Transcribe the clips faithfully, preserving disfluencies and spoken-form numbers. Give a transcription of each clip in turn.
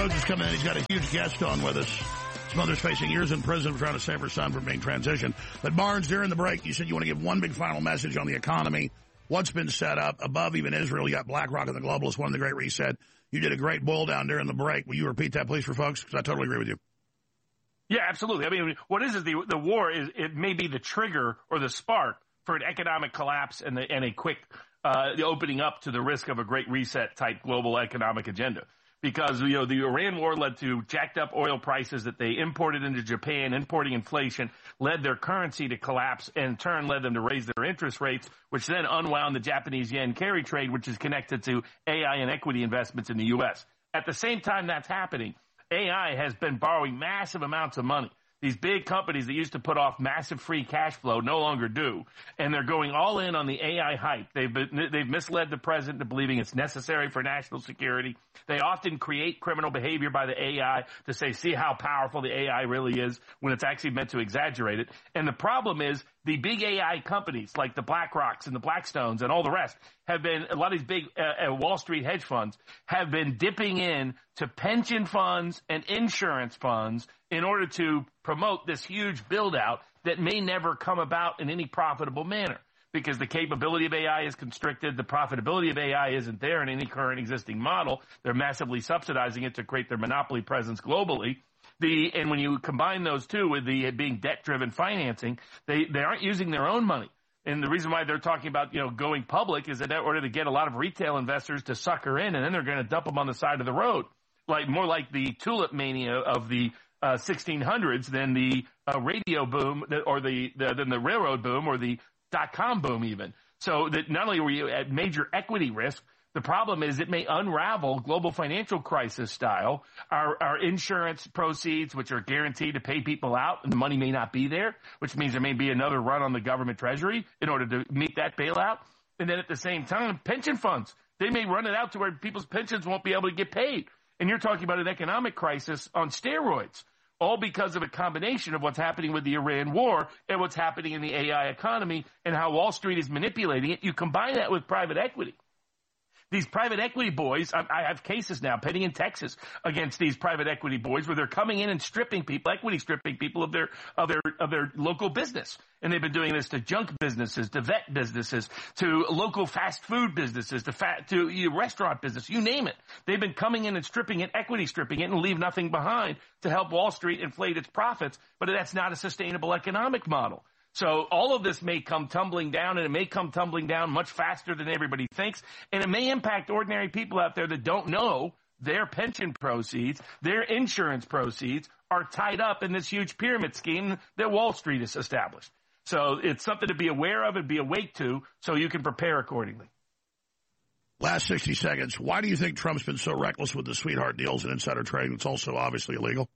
Rhodes is coming in. He's got a huge guest on with us. His mother's facing years in prison for trying to save her son from being transitioned. But Barnes, during the break, you said you want to give one big final message on the economy. What's been set up above even Israel? You got BlackRock and the Globalists, one of the Great Reset. You did a great boil down during the break. Will you repeat that, please, for folks? Because I totally agree with you. Yeah, absolutely. I mean, what is is the the war is it may be the trigger or the spark for an economic collapse and the, and a quick uh, the opening up to the risk of a Great Reset type global economic agenda. Because, you know, the Iran war led to jacked up oil prices that they imported into Japan, importing inflation, led their currency to collapse, and in turn led them to raise their interest rates, which then unwound the Japanese yen carry trade, which is connected to A I and equity investments in the U S. At the same time that's happening, A I has been borrowing massive amounts of money. These big companies that used to put off massive free cash flow no longer do, and they're going all in on the A I hype. They've been, they've misled the president into believing it's necessary for national security. They often create criminal behavior by the A I to say, see how powerful the A I really is, when it's actually meant to exaggerate it. And the problem is the big A I companies like the BlackRocks and the Blackstones and all the rest have been, a lot of these big uh, uh, Wall Street hedge funds have been dipping in to pension funds and insurance funds in order to promote this huge build out that may never come about in any profitable manner, because the capability of A I is constricted. The profitability of A I isn't there in any current existing model. They're massively subsidizing it to create their monopoly presence globally. The, and when you combine those two with the being debt-driven financing, they, they aren't using their own money. And the reason why they're talking about, you know, going public is that in order to get a lot of retail investors to sucker in, and then they're going to dump them on the side of the road, like more like the tulip mania of the uh, sixteen hundreds than the uh, radio boom or the, the than the railroad boom or the dot-com boom even. So that not only were you at major equity risk, the problem is it may unravel global financial crisis style. Our, our insurance proceeds, which are guaranteed to pay people out, and the money may not be there, which means there may be another run on the government treasury in order to meet that bailout. And then at the same time, pension funds, they may run it out to where people's pensions won't be able to get paid. And you're talking about an economic crisis on steroids, all because of a combination of what's happening with the Iran war and what's happening in the A I economy and how Wall Street is manipulating it. You combine that with private equity. These private equity boys, I, I have cases now pending in Texas against these private equity boys where they're coming in and stripping people, equity stripping people of their, of their, of their local business. And they've been doing this to junk businesses, to vet businesses, to local fast food businesses, to fat, to you know, restaurant business, you name it. They've been coming in and stripping it, equity stripping it, and leave nothing behind to help Wall Street inflate its profits. But that's not a sustainable economic model. So all of this may come tumbling down, and it may come tumbling down much faster than everybody thinks. And it may impact ordinary people out there that don't know their pension proceeds, their insurance proceeds are tied up in this huge pyramid scheme that Wall Street has established. So it's something to be aware of and be awake to so you can prepare accordingly. Last sixty seconds. Why do you think Trump's been so reckless with the sweetheart deals and insider trading? It's also obviously illegal.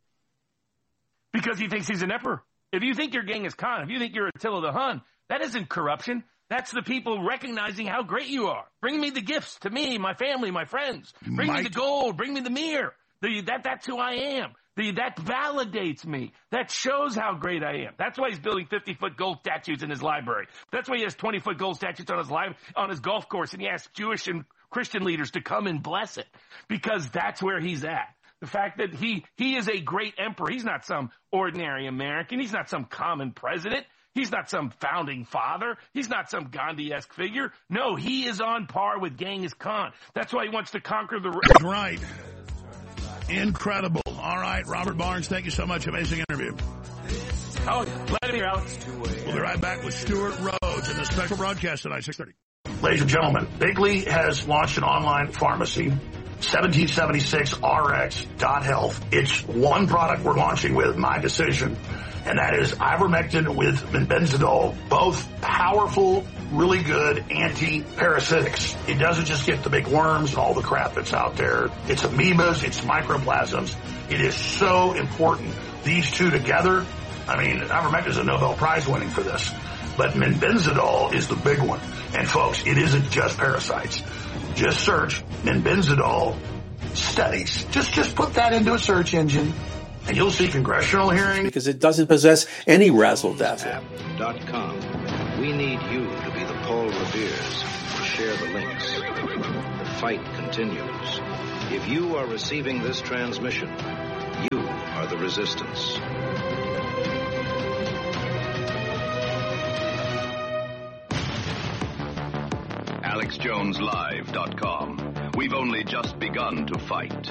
Because he thinks he's an emperor. If you think you're Genghis Khan, if you think you're Attila the Hun, that isn't corruption. That's the people recognizing how great you are. Bring me the gifts to me, my family, my friends. Bring Mike. me the gold. Bring me the mirror. The, that, that's who I am. The, that validates me. That shows how great I am. That's why he's building fifty-foot gold statues in his library. That's why he has twenty-foot gold statues on his li- on his golf course, and he asks Jewish and Christian leaders to come and bless it, because that's where he's at. The fact that he, he is a great emperor. He's not some ordinary American. He's not some common president. He's not some founding father. He's not some Gandhi-esque figure. No, he is on par with Genghis Khan. That's why he wants to conquer the... Right. Incredible. All right, Robert Barnes, thank you so much. Amazing interview. Oh, glad to be here, Alex. We'll be right back with Stuart Rhodes in the special broadcast tonight, six thirty. Ladies and gentlemen, Bigley has launched an online pharmacy, seventeen seventy-six R X dot health. It's one product we're launching with, my decision, and that is ivermectin with benzidol, both powerful, really good anti-parasitics. It doesn't just get the big worms and all the crap that's out there. It's amoebas, it's microplasms. It is so important. These two together, I mean, ivermectin is a Nobel Prize winning for this, but benzidol is the big one. And folks, it isn't just parasites. Just search benzidol studies. Just, just put that into a search engine, and you'll see congressional hearings. Because it doesn't possess any razzle-dazzle. Dot com. We need you to be the Paul Revere's to share the links. The fight continues. If you are receiving this transmission, you are the resistance. Alex Jones Live dot com. We've only just begun to fight.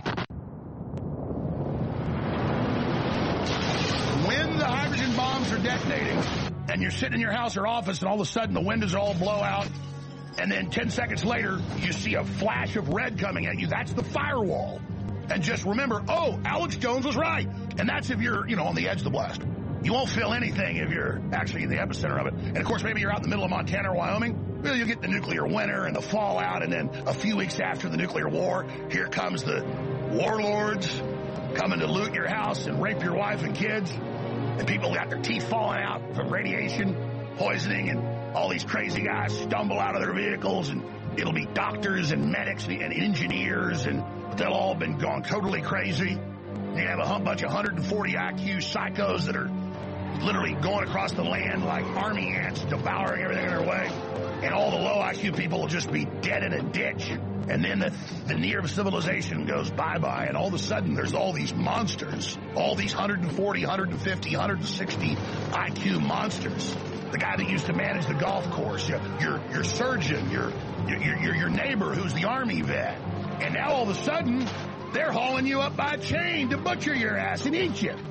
When the hydrogen bombs are detonating and you're sitting in your house or office and all of a sudden the windows all blow out and then ten seconds later you see a flash of red coming at you, that's the firewall. And just remember, oh, Alex Jones was right. And that's if you're, you know, on the edge of the blast. You won't feel anything if you're actually in the epicenter of it. And of course, maybe you're out in the middle of Montana or Wyoming. Well, you'll get the nuclear winter and the fallout, and then a few weeks after the nuclear war, here comes the warlords coming to loot your house and rape your wife and kids. And people got their teeth falling out from radiation poisoning, and all these crazy guys stumble out of their vehicles, and it'll be doctors and medics and engineers, and they'll all been gone totally crazy. You have a bunch of one hundred forty I Q psychos that are literally going across the land like army ants, devouring everything in their way. And all the low I Q people will just be dead in a ditch. And then the, the near civilization goes bye-bye, and all of a sudden there's all these monsters, all these one hundred forty, one hundred fifty, one hundred sixty I Q monsters. The guy that used to manage the golf course, your your, your surgeon, your, your your your neighbor who's the army vet. And now all of a sudden, they're hauling you up by a chain to butcher your ass and eat you.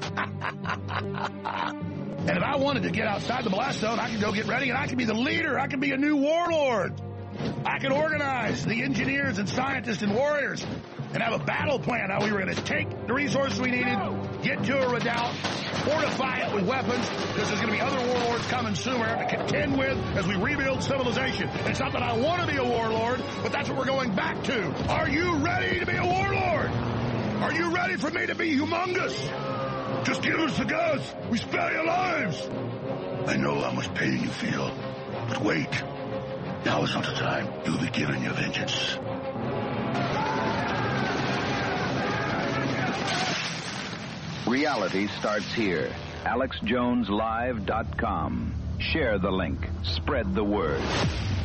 And if I wanted to get outside the blast zone, I could go get ready, and I could be the leader. I could be a new warlord. I could organize the engineers and scientists and warriors and have a battle plan how we were going to take the resources we needed, get to a redoubt, fortify it with weapons, because there's going to be other warlords coming soon we're going to contend with as we rebuild civilization. And it's not that I want to be a warlord, but that's what we're going back to. Are you ready to be a warlord? Are you ready for me to be humongous? Just give us the goods. We spare your lives. I know how much pain you feel, but wait. Now is not the time. You'll be given your vengeance. Reality starts here. Alex Jones Live dot com. Share the link. Spread the word.